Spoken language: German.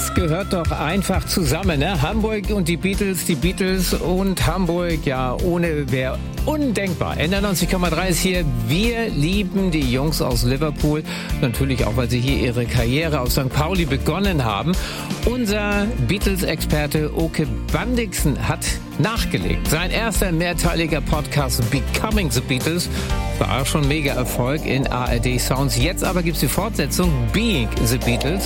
Das gehört doch einfach zusammen, ne? Hamburg und die Beatles und Hamburg, ja, ohne wäre undenkbar. NDR90,3 ist hier. Wir lieben die Jungs aus Liverpool. Natürlich auch, weil sie hier ihre Karriere auf St. Pauli begonnen haben. Unser Beatles-Experte Oke Bandixen hat nachgelegt. Sein erster mehrteiliger Podcast Becoming the Beatles war auch schon mega Erfolg in ARD Sounds. Jetzt aber gibt's die Fortsetzung Being the Beatles.